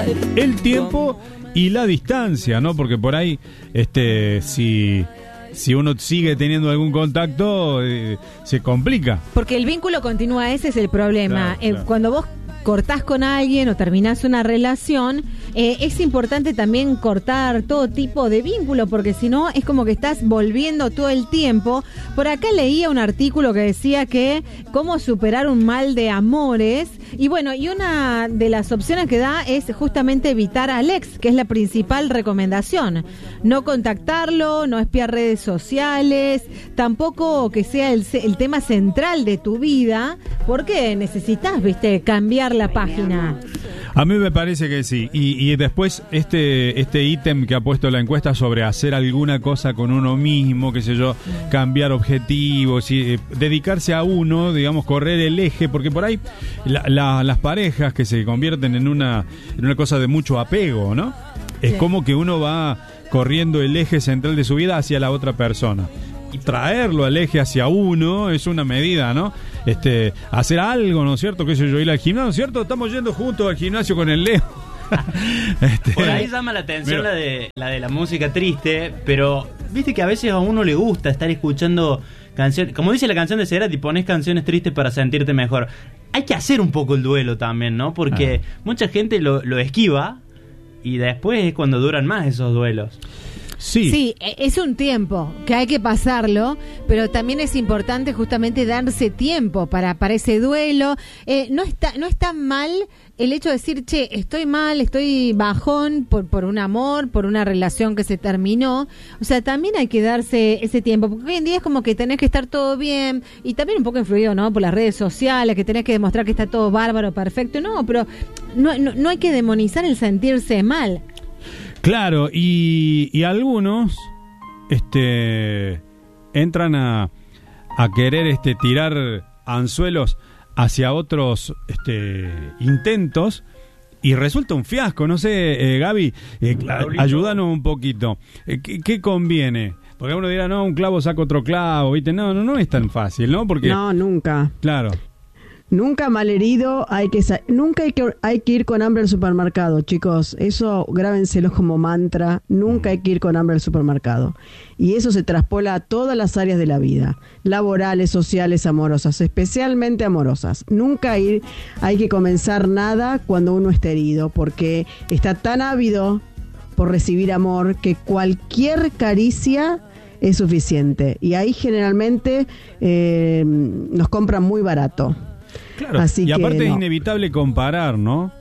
El tiempo y la distancia, ¿no? Porque por ahí, si uno sigue teniendo algún contacto, se complica. Porque el vínculo continúa, ese es el problema. Claro. Cuando vos cortás con alguien o terminás una relación, es importante también cortar todo tipo de vínculo, porque si no es como que estás volviendo todo el tiempo. Por acá leía un artículo que decía que cómo superar un mal de amores, y bueno, y una de las opciones que da es justamente evitar al ex, que es la principal recomendación. No contactarlo, no espiar redes sociales, tampoco que sea el tema central de tu vida, porque necesitas, cambiar la página. A mí me parece que sí. Y después este ítem que ha puesto la encuesta sobre hacer alguna cosa con uno mismo, qué sé yo, cambiar objetivos y dedicarse a uno, digamos, correr el eje, porque por ahí las parejas que se convierten en una cosa de mucho apego, ¿no? Es como que uno va corriendo el eje central de su vida hacia la otra persona. Y traerlo al eje hacia uno es una medida, ¿no? Hacer algo, ¿no es cierto? ¿Qué sé yo? Ir al gimnasio, ¿no es cierto? Estamos yendo juntos al gimnasio con el Leo. Por ahí llama la atención la de la música triste, pero viste que a veces a uno le gusta estar escuchando canciones, como dice la canción de Cerati, pones canciones tristes para sentirte mejor. Hay que hacer un poco el duelo también, ¿no? Porque mucha gente lo esquiva y después es cuando duran más esos duelos. Sí, es un tiempo que hay que pasarlo, pero también es importante justamente darse tiempo para ese duelo. No está mal el hecho de decir, che, estoy mal, estoy bajón por un amor, por una relación que se terminó. O sea, también hay que darse ese tiempo, porque hoy en día es como que tenés que estar todo bien, y también un poco influido, ¿no?, por las redes sociales, que tenés que demostrar que está todo bárbaro, perfecto. No, pero no hay que demonizar el sentirse mal. Claro, y algunos entran a querer tirar anzuelos hacia otros intentos y resulta un fiasco. No sé, Gaby, ayúdanos un poquito. ¿Qué conviene? Porque uno dirá, no, un clavo saca otro clavo, ¿viste? No es tan fácil, ¿no? Porque no, nunca. Claro. Nunca malherido, nunca hay que ir con hambre al supermercado, chicos. Eso grábenselo como mantra. Nunca hay que ir con hambre al supermercado. Y eso se traspola a todas las áreas de la vida, laborales, sociales, amorosas, especialmente amorosas. Nunca hay que comenzar nada cuando uno está herido, porque está tan ávido por recibir amor que cualquier caricia es suficiente. Y ahí generalmente nos compran muy barato. Claro, así y aparte es inevitable comparar, ¿no?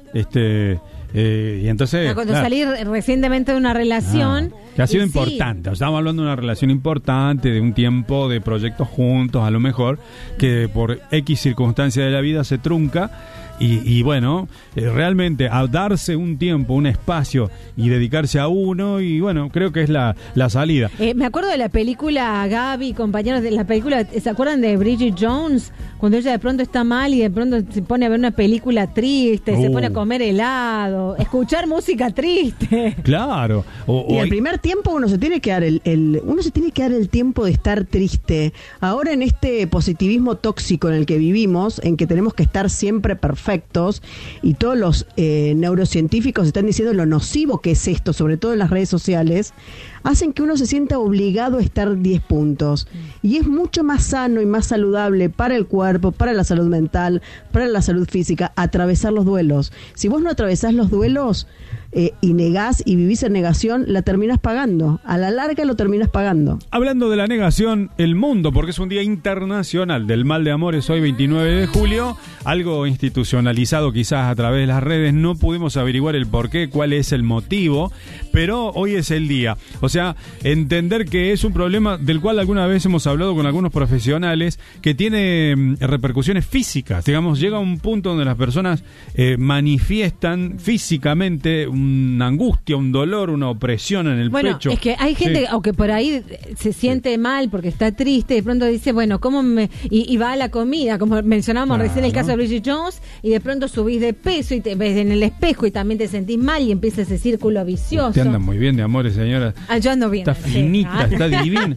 Y entonces cuando salir recientemente de una relación que ha sido importante, estamos hablando de una relación importante, de un tiempo de proyectos juntos, a lo mejor que por X circunstancia de la vida se trunca. Y bueno, realmente a darse un tiempo, un espacio y dedicarse a uno, y bueno, creo que es la salida. Me acuerdo de la película, Gaby, compañeros, de la película, ¿se acuerdan de Bridget Jones? Cuando ella de pronto está mal y de pronto se pone a ver una película triste, se pone a comer helado, escuchar música triste. Claro. Y el primer tiempo uno se tiene que dar el tiempo de estar triste. Ahora en este positivismo tóxico en el que vivimos, en que tenemos que estar siempre perfectos, y todos los neurocientíficos están diciendo lo nocivo que es esto, sobre todo en las redes sociales, hacen que uno se sienta obligado a estar 10 puntos. Y es mucho más sano y más saludable para el cuerpo, para la salud mental, para la salud física, atravesar los duelos. Si vos no atravesás los duelos y negás y vivís en negación, la terminás pagando. A la larga lo terminás pagando. Hablando de la negación, el mundo, porque es un día internacional del mal de amores, hoy 29 de julio, algo institucionalizado quizás a través de las redes, no pudimos averiguar el porqué, cuál es el motivo, pero hoy es el día. O sea, entender que es un problema del cual alguna vez hemos hablado con algunos profesionales, que tiene repercusiones físicas. Digamos, llega un punto donde las personas manifiestan físicamente una angustia, un dolor, una opresión en el pecho. Bueno, es que hay gente que por ahí se siente mal porque está triste, de pronto dice, bueno, ¿cómo me...? Y va a la comida, como mencionábamos recién el caso de Bridget Jones, y de pronto subís de peso y te ves en el espejo y también te sentís mal y empieza ese círculo vicioso. Te andan muy bien de amores, señora. Yo ando bien. Está finita, está divina.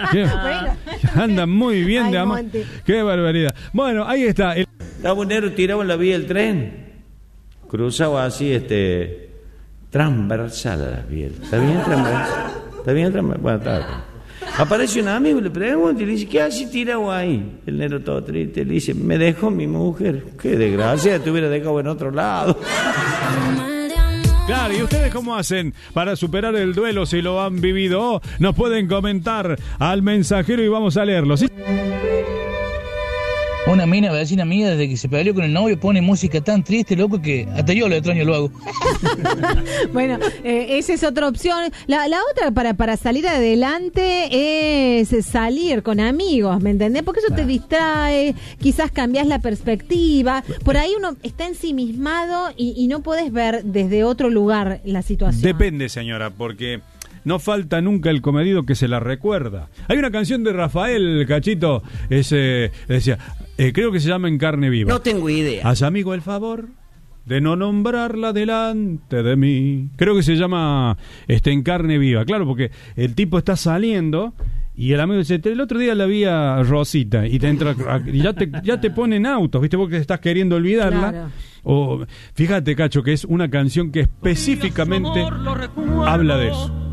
Anda muy bien de amor. Qué barbaridad. Bueno, ahí está. Estaba un negro tirado en la vía del tren, cruzaba así transversal a las piel. ¿Está bien transversal? ¿Está bien transversal? Bueno, está bien. Aparece un amigo y le pregunta y le dice, ¿qué haces tirado ahí? El negro todo triste le dice, me dejó mi mujer. Qué desgracia, te hubiera dejado en otro lado. Claro, ¿y ustedes cómo hacen para superar el duelo si lo han vivido? Nos pueden comentar al mensajero y vamos a leerlo, ¿sí? Una mina vecina mía, desde que se peleó con el novio, pone música tan triste, loco, que hasta yo lo extraño, lo hago. Bueno, esa es otra opción. La otra para salir adelante es salir con amigos, ¿me entendés? Porque eso te distrae, quizás cambias la perspectiva. Por ahí uno está ensimismado y no podés ver desde otro lugar la situación. Depende, señora, porque no falta nunca el comedido que se la recuerda. Hay una canción de Rafael, Cachito, decía, creo que se llama En carne viva. No tengo idea. Haz amigo el favor de no nombrarla delante de mí. Creo que se llama En carne viva. Claro, porque el tipo está saliendo y el amigo dice, el otro día la vi a Rosita y te entra y ya te ponen autos, ¿viste? Porque estás queriendo olvidarla. Claro. O fíjate, Cacho, que es una canción que específicamente habla de eso.